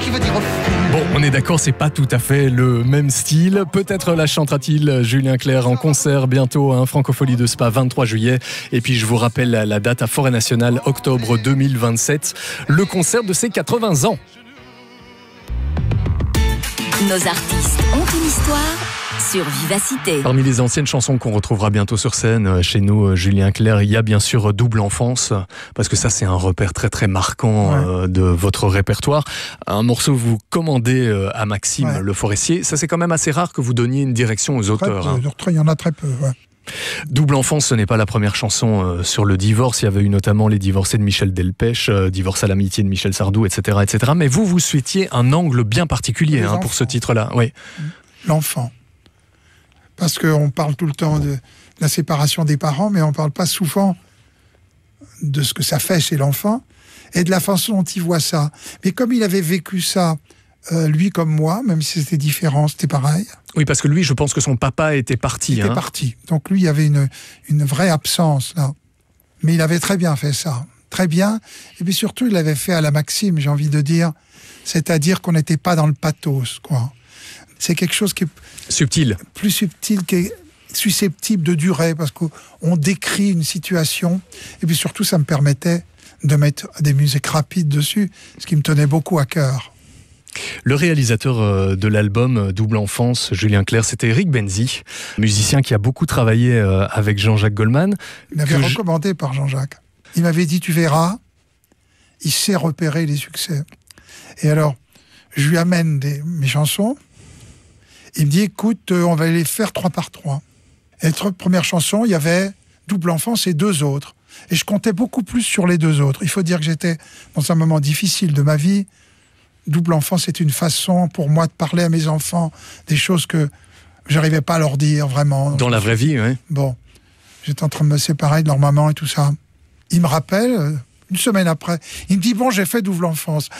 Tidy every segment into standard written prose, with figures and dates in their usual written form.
qui veut dire au fond. Bon, on est d'accord, c'est pas tout à fait le même style. Peut-être la chantera-t-il Julien Clerc en concert bientôt, Francophonie de Spa, 23 juillet. Et puis je vous rappelle la date à Forêt Nationale, octobre 2027, le concert de ses 80 ans. Nos artistes ont une histoire sur Vivacité. Parmi les anciennes chansons qu'on retrouvera bientôt sur scène, chez nous, Julien Clerc, il y a bien sûr Double Enfance, parce que ça c'est un repère très très marquant de votre répertoire. Un morceau que vous commandez à Maxime Le Forestier, ça c'est quand même assez rare que vous donniez une direction aux auteurs. Il y en a très peu, Double Enfance, ce n'est pas la première chanson sur le divorce. Il y avait eu notamment Les Divorcés de Michel Delpech, Divorce à l'amitié de Michel Sardou, etc., etc. Mais vous souhaitiez un angle bien particulier pour ce titre-là. Oui. L'enfant. Parce qu'on parle tout le temps de la séparation des parents, mais on ne parle pas souvent de ce que ça fait chez l'enfant et de la façon dont il voit ça. Mais comme il avait vécu ça, lui comme moi, même si c'était différent, c'était pareil. Oui, parce que lui, je pense que son papa était parti. Il était parti. Donc lui, il y avait une vraie absence, là. Mais il avait très bien fait ça. Très bien. Et puis surtout, il l'avait fait à la Maxime, j'ai envie de dire. C'est-à-dire qu'on n'était pas dans le pathos, quoi. C'est quelque chose qui est subtil. Plus subtil, qui est susceptible de durer, parce qu'on décrit une situation. Et puis surtout, ça me permettait de mettre des musiques rapides dessus, ce qui me tenait beaucoup à cœur. Le réalisateur de l'album Double Enfance, Julien Clerc, c'était Eric Benzi, musicien qui a beaucoup travaillé avec Jean-Jacques Goldman. Il m'avait recommandé par Jean-Jacques. Il m'avait dit, tu verras, il sait repérer les succès. Et alors, je lui amène mes chansons. Il me dit, écoute, on va les faire 3 par 3. Et la première chanson, il y avait Double Enfance et 2 autres. Et je comptais beaucoup plus sur les 2 autres. Il faut dire que j'étais dans un moment difficile de ma vie. Double Enfance, c'est une façon pour moi de parler à mes enfants des choses que j'arrivais pas à leur dire vraiment. Dans la vraie vie, oui. Bon, j'étais en train de me séparer de leur maman et tout ça. Il me rappelle, une semaine après, il me dit, bon, j'ai fait Double Enfance.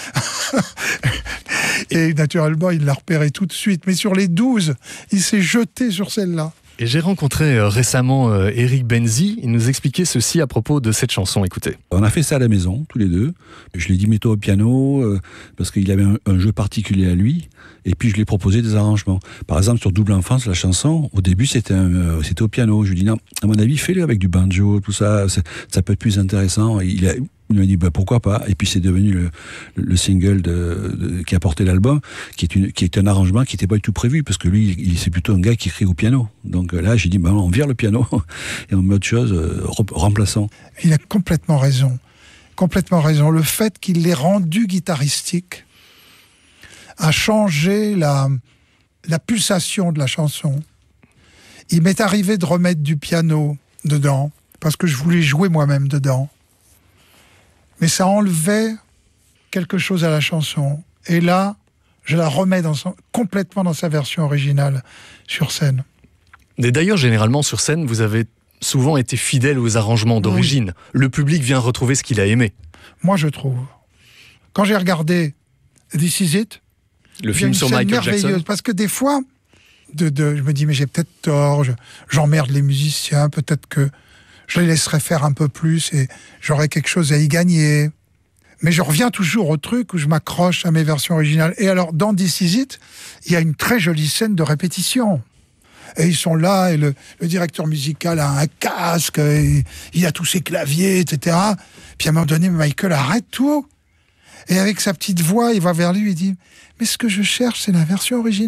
Et naturellement, il l'a repéré tout de suite. Mais sur les 12, il s'est jeté sur celle-là. Et j'ai rencontré récemment Eric Benzi. Il nous expliquait ceci à propos de cette chanson. Écoutez. On a fait ça à la maison, tous les deux. Je lui ai dit, mets-toi au piano, parce qu'il avait un jeu particulier à lui. Et puis, je lui ai proposé des arrangements. Par exemple, sur Double Enfance, la chanson, au début, c'était au piano. Je lui ai dit, non, à mon avis, fais-le avec du banjo, tout ça. Ça peut être plus intéressant. Il m'a dit, pourquoi pas. Et puis, c'est devenu le single qui a porté l'album, qui est un arrangement qui n'était pas du tout prévu, parce que lui, c'est plutôt un gars qui écrit au piano. Donc là, j'ai dit, on vire le piano et on met autre chose, remplaçant. Il a complètement raison. Complètement raison. Le fait qu'il l'ait rendu guitaristique a changé la pulsation de la chanson. Il m'est arrivé de remettre du piano dedans, parce que je voulais jouer moi-même dedans. Mais ça enlevait quelque chose à la chanson. Et là, je la remets complètement dans sa version originale sur scène. Et d'ailleurs, généralement, sur scène, vous avez souvent été fidèle aux arrangements d'origine. Oui. Le public vient retrouver ce qu'il a aimé. Moi, je trouve. Quand j'ai regardé This Is It, le film sur Michael Jackson. Parce que des fois, je me dis, mais j'ai peut-être tort, j'emmerde les musiciens, peut-être que je les laisserai faire un peu plus et j'aurai quelque chose à y gagner. Mais je reviens toujours au truc où je m'accroche à mes versions originales. Et alors, dans This Is It, il y a une très jolie scène de répétition. Et ils sont là, et le directeur musical a un casque, et il a tous ses claviers, etc. Puis à un moment donné, Michael arrête tout. Et avec sa petite voix, il va vers lui, il dit « Mais ce que je cherche, c'est la version originale. »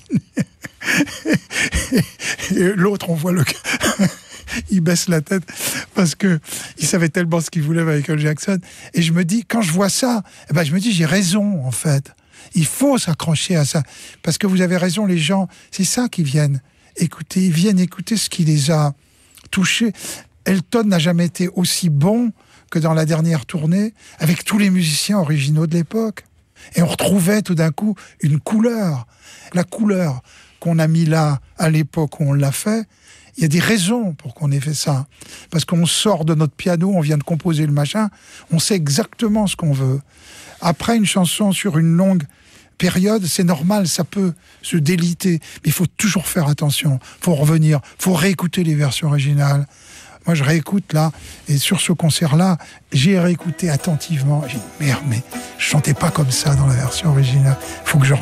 Et l'autre, on voit il baisse la tête parce que il savait tellement ce qu'il voulait avec Michael Jackson. Et je me dis, quand je vois ça, je me dis, j'ai raison, en fait. Il faut s'accrocher à ça. Parce que vous avez raison, les gens, c'est ça qu'ils viennent écouter. Ils viennent écouter ce qui les a touchés. Elton n'a jamais été aussi bon que dans la dernière tournée, avec tous les musiciens originaux de l'époque. Et on retrouvait tout d'un coup une couleur. La couleur qu'on a mis là, à l'époque où on l'a fait, il y a des raisons pour qu'on ait fait ça. Parce qu'on sort de notre piano, on vient de composer le machin, on sait exactement ce qu'on veut. Après une chanson sur une longue période, c'est normal, ça peut se déliter. Mais il faut toujours faire attention. Il faut revenir, il faut réécouter les versions originales. Moi, je réécoute là, et sur ce concert-là, j'ai réécouté attentivement. J'ai dit, merde, mais je chantais pas comme ça dans la version originale. Faut que je